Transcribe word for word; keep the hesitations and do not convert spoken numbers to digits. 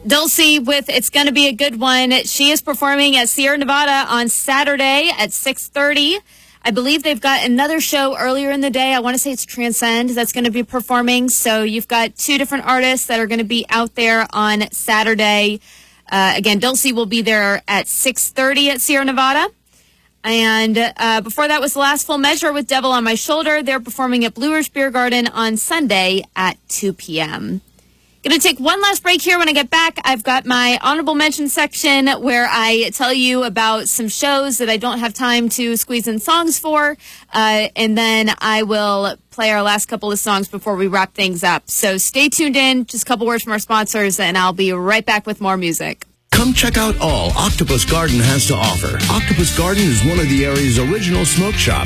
Dulcie with It's Gonna Be a Good One. She is performing at Sierra Nevada on Saturday at six thirty. I believe they've got another show earlier in the day. I want to say it's Transcend that's going to be performing. So you've got two different artists that are going to be out there on Saturday. Uh, again, Dulcie will be there at six thirty at Sierra Nevada. And uh, before that was The Last Full Measure with Devil on My Shoulder. They're performing at Blue Ridge Beer Garden on Sunday at two p.m. Going to take one last break here. When I get back, I've got my honorable mention section where I tell you about some shows that I don't have time to squeeze in songs for. Uh, and then I will play our last couple of songs before we wrap things up. So stay tuned in. Just a couple words from our sponsors, and I'll be right back with more music. Come check out all Octopus Garden has to offer. Octopus Garden is one of the area's original smoke shops.